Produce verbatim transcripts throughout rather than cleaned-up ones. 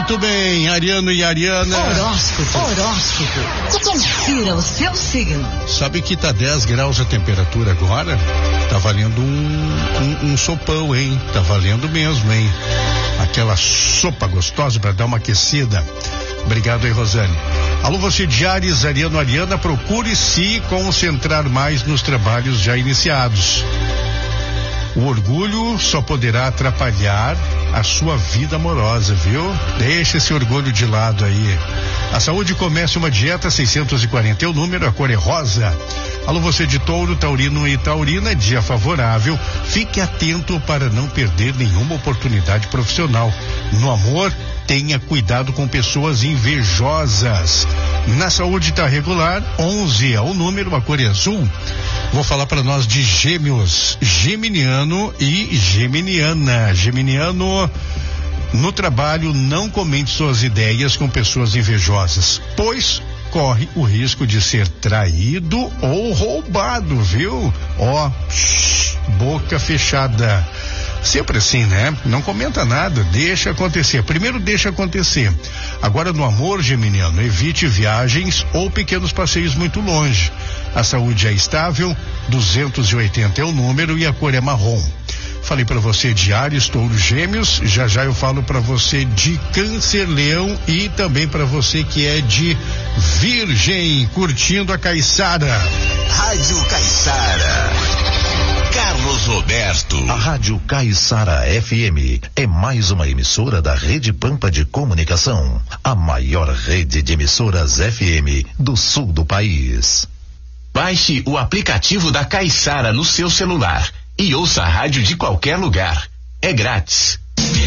Muito bem, Ariano e Ariana. Horóscopo, horóscopo. Confira o seu signo. Sabe que tá dez graus a temperatura agora? Tá valendo um, um, um sopão, hein? Tá valendo mesmo, hein? Aquela sopa gostosa para dar uma aquecida. Obrigado aí, Rosane. Alô, você de Ares, Ariano, Ariana, procure se concentrar mais nos trabalhos já iniciados. O orgulho só poderá atrapalhar a sua vida amorosa, viu? Deixa esse orgulho de lado aí. A saúde começa uma dieta seiscentos e quarenta é o número, a cor é rosa. Alô, você de Touro, Taurino e Taurina, dia favorável. Fique atento para não perder nenhuma oportunidade profissional. No amor, tenha cuidado com pessoas invejosas. Na saúde tá regular, onze é o número, a cor é azul. Vou falar para nós de Gêmeos, Geminiano e Geminiana. Geminiano, no trabalho, não comente suas ideias com pessoas invejosas, pois corre o risco de ser traído ou roubado, viu? Ó, shh, boca fechada. Sempre assim, né? Não comenta nada, deixa acontecer. Primeiro deixa acontecer. Agora no amor, geminiano, evite viagens ou pequenos passeios muito longe. A saúde é estável, duzentos e oitenta é o número e a cor é marrom. Falei para você de Ares, Touro, Gêmeos, já já eu falo para você de Câncer, Leão e também para você que é de Virgem, curtindo a Caiçara. Rádio Caiçara. Carlos Roberto. A Rádio Caiçara F M é mais uma emissora da Rede Pampa de Comunicação, a maior rede de emissoras F M do sul do país. Baixe o aplicativo da Caiçara no seu celular e ouça a rádio de qualquer lugar. É grátis.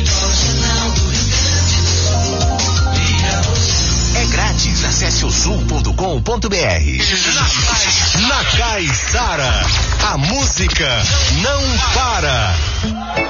É grátis. Acesse o sul ponto com ponto br. Na Caiçara, a música não para.